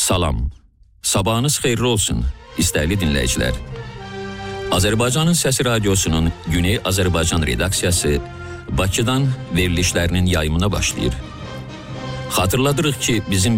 Salam. Sabahınız xeyirli olsun, istərli dinləyicilər. Azərbaycanın Səsi Radiosunun Güney Azərbaycan redaksiyası Bakıdan verilişlərinin yayımına başlayır. Xatırladırıq ki, bizim